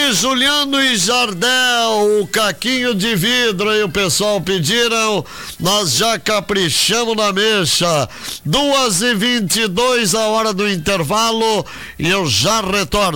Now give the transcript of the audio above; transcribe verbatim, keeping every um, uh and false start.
de Juliano e Jardel, o caquinho de vidro aí o pessoal pediram, nós já caprichamos na mecha. Duas e vinte e dois a hora do intervalo e eu já retorno.